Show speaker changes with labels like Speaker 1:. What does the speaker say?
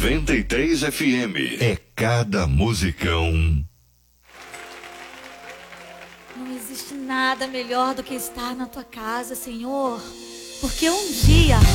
Speaker 1: 93 FM. É cada musicão.
Speaker 2: Não existe nada melhor do que estar na tua casa, Senhor, porque um dia